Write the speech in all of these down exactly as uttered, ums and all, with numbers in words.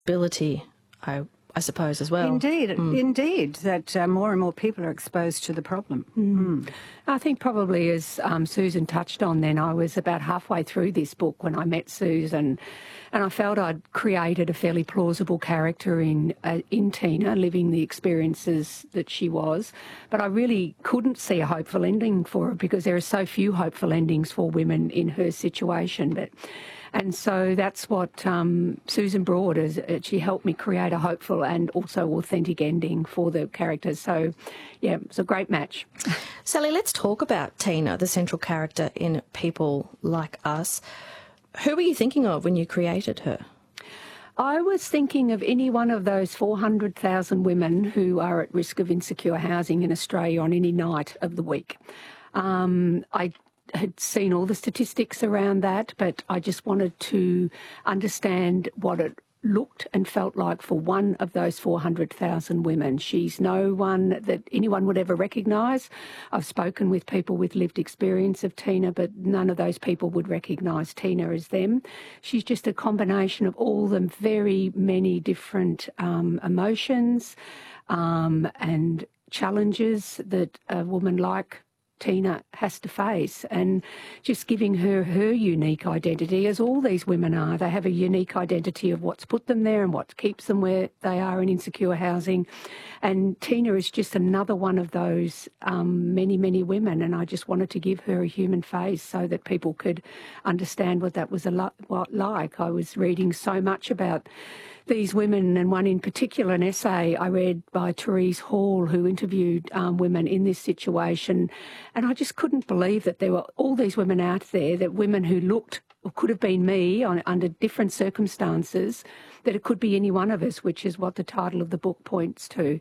visibility, I, I suppose, as well. Indeed, mm. indeed, that uh, more and more people are exposed to the problem. Mm. Mm. I think probably, as um, Susan touched on then, I was about halfway through this book when I met Susan, and I felt I'd created a fairly plausible character in uh, in Tina, living the experiences that she was. But I really couldn't see a hopeful ending for her because there are so few hopeful endings for women in her situation. But And so that's what um, Susan brought. Is she helped me create a hopeful and also authentic ending for the characters. So, yeah, it's a great match. Sally, let's talk about Tina, the central character in People Like Us. Who were you thinking of when you created her? I was thinking of any one of those four hundred thousand women who are at risk of insecure housing in Australia on any night of the week. Um, I had seen all the statistics around that, but I just wanted to understand what it looked and felt like for one of those four hundred thousand women. She's no one that anyone would ever recognise. I've spoken with people with lived experience of Tina, but none of those people would recognise Tina as them. She's just a combination of all the very many different um, emotions um, and challenges that a woman like Tina has to face, and just giving her her unique identity, as all these women are. They have a unique identity of what's put them there and what keeps them where they are in insecure housing. And Tina is just another one of those um, many, many women, and I just wanted to give her a human face so that people could understand what that was a lo- what like. I was reading so much about these women, and one in particular, an essay I read by Therese Hall, who interviewed um, women in this situation, and I just couldn't believe that there were all these women out there, that women who looked or could have been me on, under different circumstances, that it could be any one of us, which is what the title of the book points to.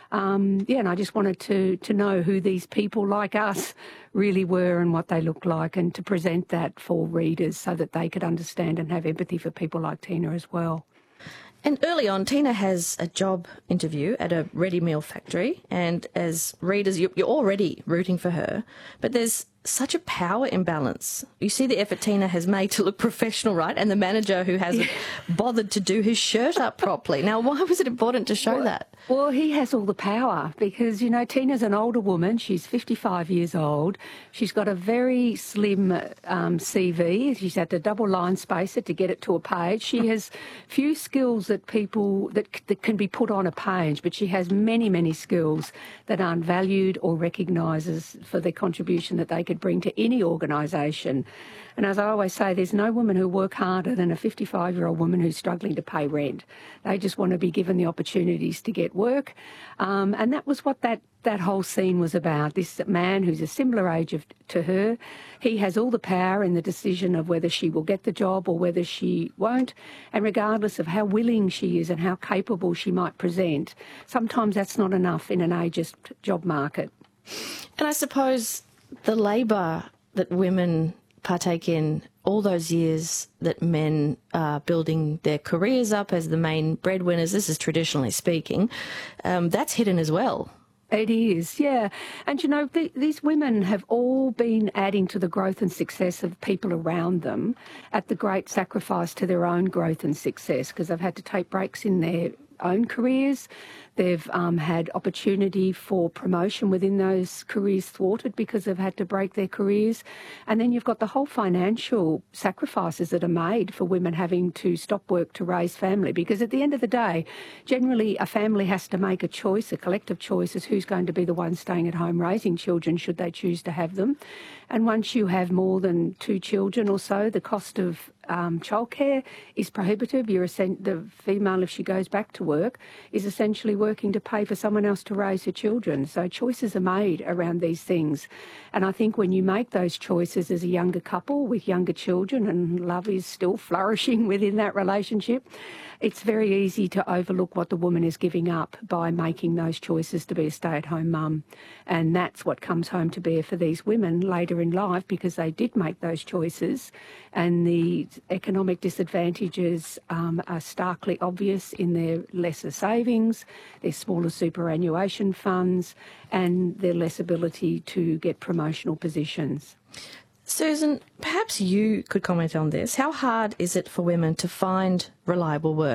Um, yeah, and I just wanted to to know who these people like us really were and what they looked like, and to present that for readers so that they could understand and have empathy for people like Tina as well. And early on, Tina has a job interview at a ready meal factory, and as readers, you're already rooting for her, but there's such a power imbalance. You see the effort Tina has made to look professional, right? And the manager who hasn't bothered to do his shirt up properly. Now, why was it important to show well, that? Well, he has all the power because, you know, Tina's an older woman. She's fifty-five years old. She's got a very slim um, C V. She's had to double line space it to get it to a page. She has few skills that people that, that can be put on a page, but she has many, many skills that aren't valued or recognises for the contribution that they could bring to any organisation. And as I always say, there's no woman who work harder than a fifty-five-year-old woman who's struggling to pay rent. They just want to be given the opportunities to get work. Um, and that was what that, that whole scene was about. This man who's a similar age of, to her, he has all the power in the decision of whether she will get the job or whether she won't. And regardless of how willing she is and how capable she might present, sometimes that's not enough in an ageist job market. And I suppose the labour that women partake in, all those years that men are building their careers up as the main breadwinners, this is traditionally speaking, um, that's hidden as well. It is, yeah. And, you know, the, these women have all been adding to the growth and success of people around them at the great sacrifice to their own growth and success, because they've had to take breaks in their own careers. They've um, had opportunity for promotion within those careers thwarted because they've had to break their careers. And then you've got the whole financial sacrifices that are made for women having to stop work to raise family, because at the end of the day, generally a family has to make a choice, a collective choice as who's going to be the one staying at home raising children should they choose to have them. And once you have more than two children or so, the cost of um, childcare is prohibitive. You're the female, if she goes back to work, is essentially working to pay for someone else to raise her children. So choices are made around these things. And I think when you make those choices as a younger couple with younger children and love is still flourishing within that relationship, it's very easy to overlook what the woman is giving up by making those choices to be a stay-at-home mum. And that's what comes home to bear for these women later in life, because they did make those choices, and the economic disadvantages um, are starkly obvious in their lesser savings, their smaller superannuation funds, and their less ability to get promotional positions. Susan, perhaps you could comment on this. How hard is it for women to find reliable work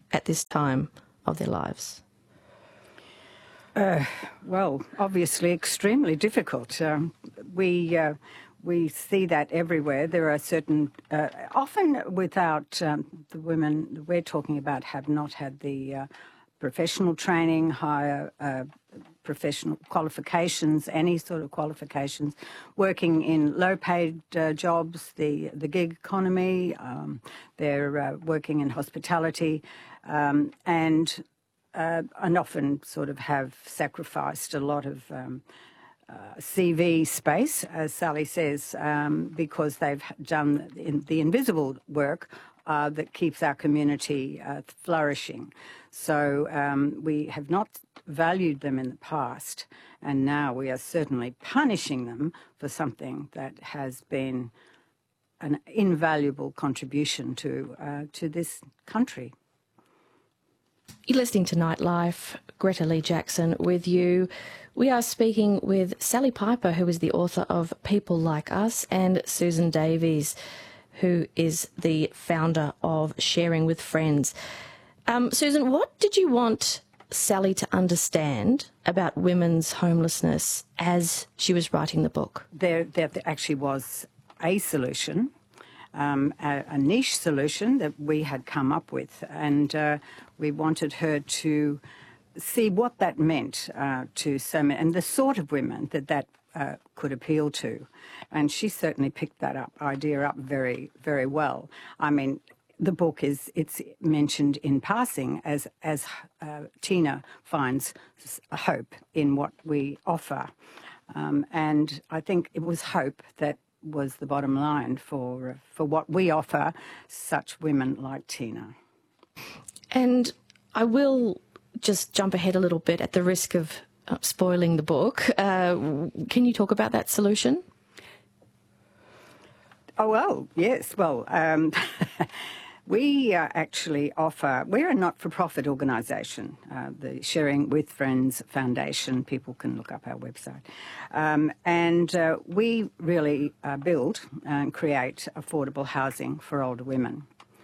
at this time of their lives? Uh, well, obviously extremely difficult. Um, we uh, we see that everywhere. There are certain, uh, often without um, the women we're talking about have not had the uh, professional training, higher uh, professional qualifications, any sort of qualifications, working in low-paid uh, jobs, the the gig economy. Um, they're uh, working in hospitality, um, and. Uh, and often sort of have sacrificed a lot of um, uh, C V space, as Sally says, um, because they've done in the invisible work uh, that keeps our community uh, flourishing. So um, we have not valued them in the past, and now we are certainly punishing them for something that has been an invaluable contribution to uh, to this country. You're listening to Nightlife. Greta Lee Jackson with you. We are speaking with Sally Piper, who is the author of People Like Us, and Susan Davies, who is the founder of Sharing with Friends. Um, Susan, what did you want Sally to understand about women's homelessness as she was writing the book? There, there actually was a solution. Um, a, a niche solution that we had come up with, and uh, we wanted her to see what that meant uh, to so many, and the sort of women that that uh, could appeal to. And she certainly picked that up idea up very, very well. I mean, the book is it's mentioned in passing as as uh, Tina finds hope in what we offer, um, and I think it was hope that was the bottom line for for what we offer such women like Tina. And I will just jump ahead a little bit at the risk of uh, spoiling the book. Uh, can you talk about that solution? Oh, well, yes. Well, um, we uh, actually offer, we're a not-for-profit organisation, uh, the Sharing with Friends Foundation. People can look up our website. Um, and uh, we really uh, build and create affordable housing for older women.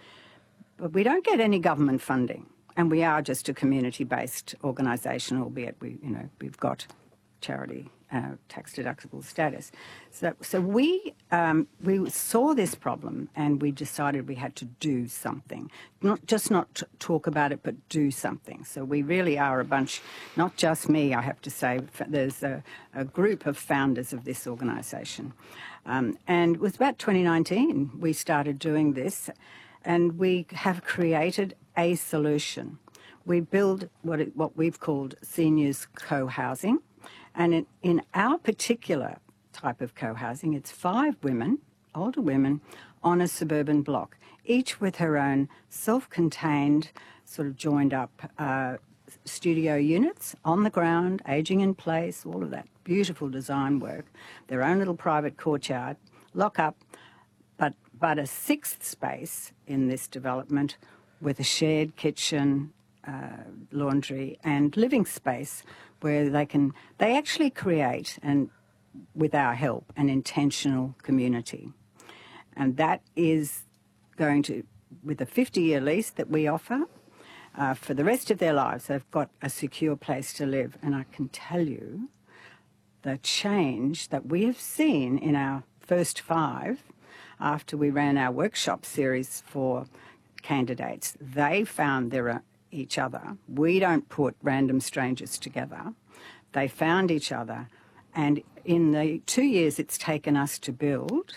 But we don't get any government funding, and we are just a community-based organisation, albeit we, you know, we've got charity uh, tax-deductible status. So, so we um, we saw this problem, and we decided we had to do something. Not just not t- talk about it, but do something. So we really are a bunch, not just me, I have to say. There's a, a group of founders of this organisation, um, and it was about twenty nineteen we started doing this, and we have created a solution. We build what it, what we've called seniors co-housing. And in, in our particular type of co-housing, it's five women, older women, on a suburban block, each with her own self-contained, sort of joined-up uh, studio units on the ground, ageing in place, all of that beautiful design work, their own little private courtyard, lock up, but, but a sixth space in this development with a shared kitchen, uh, laundry and living space where they can, they actually create, and with our help, an intentional community. And that is going to, with a fifty-year lease that we offer, uh, for the rest of their lives, they've got a secure place to live. And I can tell you the change that we have seen in our first five, after we ran our workshop series for candidates. They found their each other. We don't put random strangers together. They found each other, and in the two years it's taken us to build,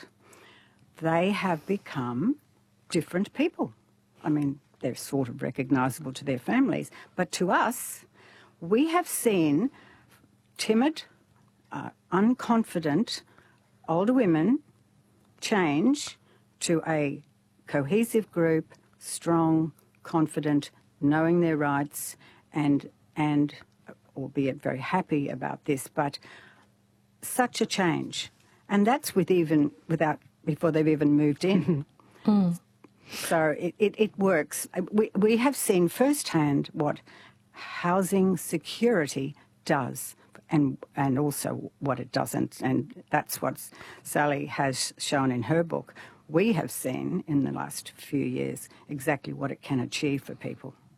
they have become different people. I mean, they're sort of recognisable to their families, but to us, we have seen timid, uh, unconfident older women change to a cohesive group, strong, confident, knowing their rights, and and albeit very happy about this, but such a change. And that's with even without before they've even moved in. Mm. So it, it, it works. We, we have seen firsthand what housing security does, and and also what it doesn't. And that's what Sally has shown in her book. We have seen in the last few years exactly what it can achieve for people.